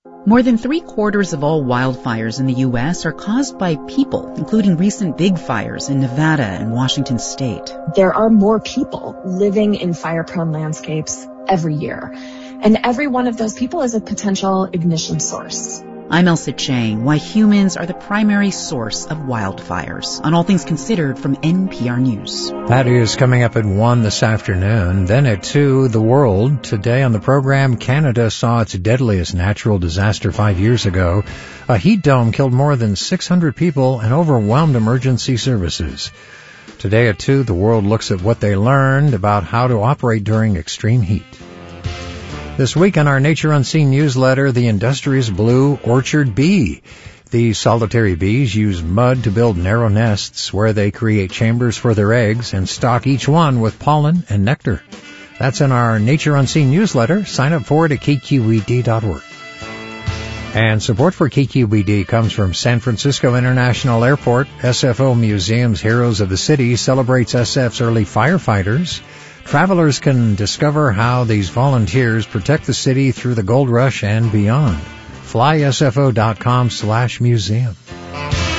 More than 3/4 of all wildfires in the U.S. are caused by people, including recent big fires in Nevada and Washington state. There are more people living in fire-prone landscapes every year, and every one of those people is a potential ignition source. I'm Elsa Chang. Why humans are the primary source of wildfires. On All Things Considered from NPR News. That is coming up at 1 this afternoon. Then at 2, The World. Today on the program, Canada saw its deadliest natural disaster 5 years ago. A heat dome killed more than 600 people and overwhelmed emergency services. Today at 2, The World looks at what they learned about how to operate during extreme heat. This week on our Nature Unseen newsletter, the industrious blue orchard bee. These solitary bees use mud to build narrow nests where they create chambers for their eggs and stock each one with pollen and nectar. That's in our Nature Unseen newsletter. Sign up for it at kqed.org. And support for KQED comes from San Francisco International Airport. SFO Museum's Heroes of the City celebrates SF's early firefighters. Travelers can discover how these volunteers protect the city through the gold rush and beyond. FlySFO.com/museum.